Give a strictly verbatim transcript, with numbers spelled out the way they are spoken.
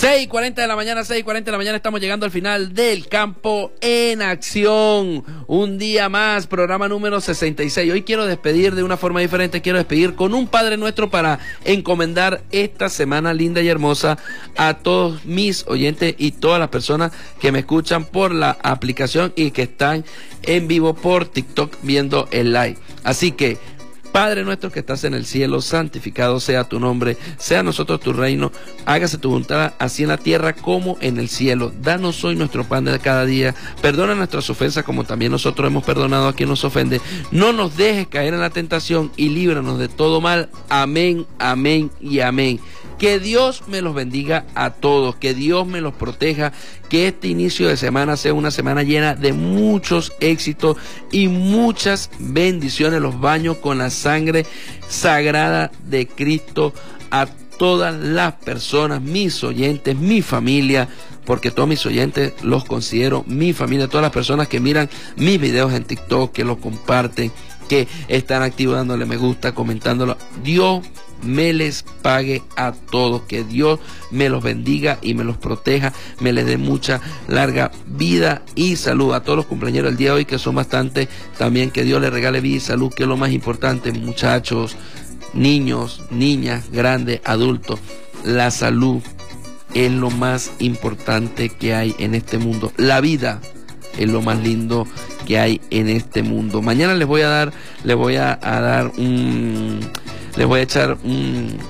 seis y cuarenta de la mañana, seis y cuarenta de la mañana, estamos llegando al final del Campo en Acción. Un día más, programa número sesenta y seis. Hoy quiero despedir de una forma diferente, quiero despedir con un Padre Nuestro para encomendar esta semana linda y hermosa a todos mis oyentes y todas las personas que me escuchan por la aplicación y que están en vivo por TikTok viendo el live. Así que, Padre nuestro que estás en el cielo, santificado sea tu nombre, sea a nosotros tu reino, hágase tu voluntad así en la tierra como en el cielo. Danos hoy nuestro pan de cada día, perdona nuestras ofensas como también nosotros hemos perdonado a quien nos ofende. No nos dejes caer en la tentación y líbranos de todo mal. Amén, amén y amén. Que Dios me los bendiga a todos, que Dios me los proteja, que este inicio de semana sea una semana llena de muchos éxitos y muchas bendiciones. Los baño con la sangre sagrada de Cristo a todas las personas, mis oyentes, mi familia, porque todos mis oyentes los considero mi familia, todas las personas que miran mis videos en TikTok, que los comparten, que están activos dándole me gusta, comentándolo. Dios me les pague a todos, que Dios me los bendiga y me los proteja, me les dé mucha larga vida y salud. A todos los cumpleaños del día de hoy, que son bastantes, también que Dios les regale vida y salud, que es lo más importante, muchachos, niños, niñas, grandes, adultos. La salud es lo más importante que hay en este mundo. La vida es lo más lindo que hay en este mundo. Mañana les voy a dar, les voy a, a dar un, les voy a echar un